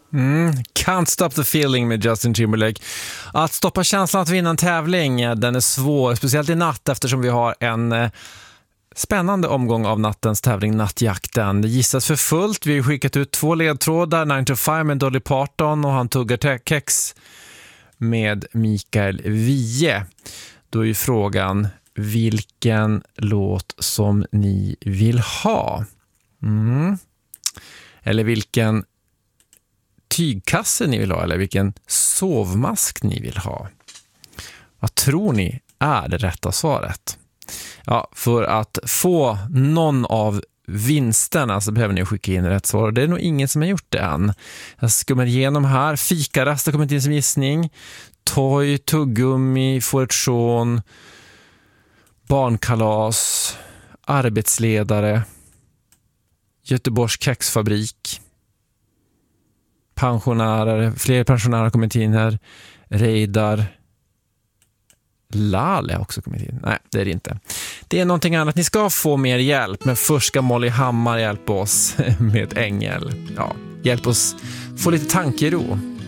Can't Stop the Feeling med Justin Timberlake. Att stoppa känslan att vinna en tävling, den är svår, speciellt i natt eftersom vi har en spännande omgång av nattens tävling Nattjakten. Det gissas för fullt. Vi har skickat ut 2 ledtrådar, 9 to 5 med Dolly Parton och Han tuggar kex med Mikael Wiehe. Då är ju frågan vilken låt som ni vill ha. Eller vilken tygkasse ni vill ha, eller vilken sovmask ni vill ha. Vad tror ni är det rätta svaret? Ja, för att få någon av vinsterna så behöver ni skicka in rätt svar. Det är nog ingen som har gjort det än. Jag skummar igenom här. Fikarast har kommit in som gissning. Toy, tuggummi, Fortune, barnkalas, arbetsledare, Göteborgs kexfabrik, pensionärer, fler pensionärer har kommit in här. Reidar, Lale har också kommit in. Nej, det är det inte. Det är någonting annat. Ni ska få mer hjälp, men först ska Molly Hammar hjälpa oss med Ängel. Ja, hjälp oss få lite tankero.